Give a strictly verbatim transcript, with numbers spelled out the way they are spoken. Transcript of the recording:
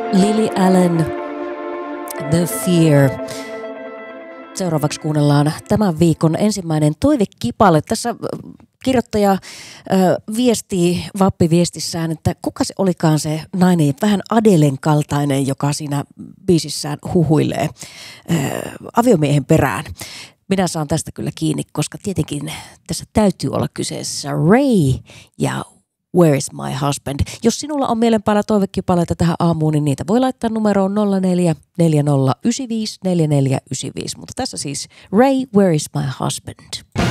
Lily Allen, The Fear. Seuraavaksi kuunnellaan tämän viikon ensimmäinen toivekipale. Tässä kirjoittaja äh, viestii Vappi-viestissään, että kuka se olikaan se nainen, vähän Adelen kaltainen, joka siinä biisissään huhuilee äh, aviomiehen perään. Minä saan tästä kyllä kiinni, koska tietenkin tässä täytyy olla kyseessä Ray ja Where is my husband? Jos sinulla on mielen päällä toivekipaleita tähän aamuun, niin niitä voi laittaa numeroon nolla neljä neljä nolla yhdeksän viisi neljä neljä yhdeksän viisi. Mutta tässä siis Ray, Where is my husband?